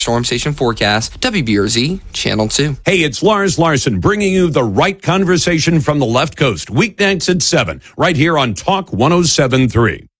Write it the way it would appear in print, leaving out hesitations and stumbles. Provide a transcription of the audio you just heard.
Storm Station Forecast, WBRZ, Channel 2. Hey, it's Lars Larson bringing you the right conversation from the left coast, weeknights at 7, right here on Talk 107.3.